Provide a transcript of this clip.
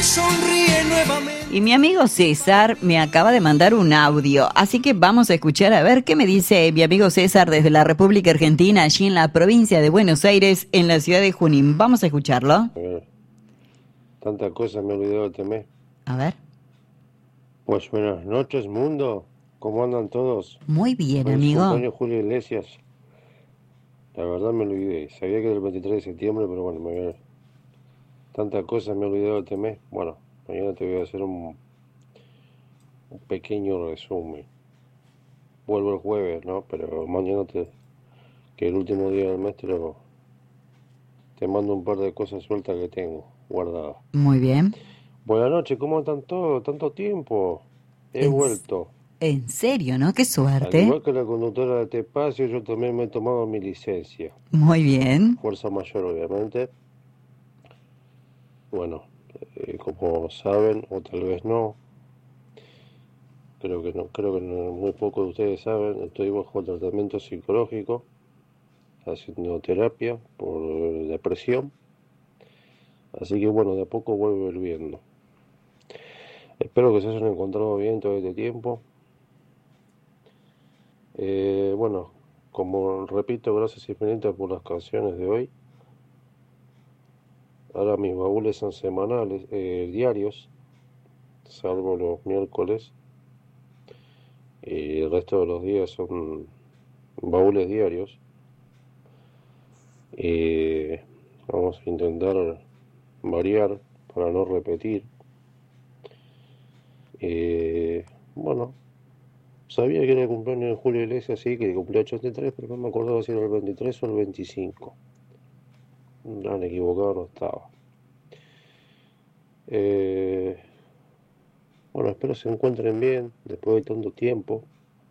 sonríe nuevamente. Y mi amigo César me acaba de mandar un audio, así que vamos a escuchar a ver qué me dice mi amigo César desde la República Argentina, allí en la provincia de Buenos Aires, en la ciudad de Junín. Vamos a escucharlo. A ver, tantas cosas me he olvidado de temer. A ver. Pues buenas noches, mundo. ¿Cómo andan todos? Muy bien, Hoy es amigo. cumpleaños Julio Iglesias. La verdad me olvidé. Sabía que era el 23 de septiembre, pero bueno, tantas cosas me he olvidado de temer. Bueno, mañana te voy a hacer un pequeño resumen. Vuelvo el jueves, ¿no? Pero mañana que el último día del mes te mando un par de cosas sueltas que tengo guardadas. Muy bien. Buenas noches, ¿cómo están todos? Tanto tiempo. He vuelto. En serio, ¿no? Qué Al suerte. igual que la conductora de este espacio, yo también me he tomado mi licencia. Muy bien. Fuerza mayor, obviamente. Bueno, como saben, o tal vez no, creo que no, muy pocos de ustedes saben, estoy bajo tratamiento psicológico, haciendo terapia por depresión. Así que bueno, de a poco voy volviendo. Espero que se hayan encontrado bien todo este tiempo. Bueno, como repito, gracias infinitas por las canciones de hoy. Ahora mis baúles son semanales, diarios, salvo los miércoles. Y el resto de los días son baúles diarios. Vamos a intentar variar para no repetir. Bueno, sabía que era el cumpleaños de Julio Iglesias, sí, que cumplió 83, pero no me acordaba si era el 23 o el 25. Tan equivocado no estaba. Bueno, espero se encuentren bien después de tanto tiempo.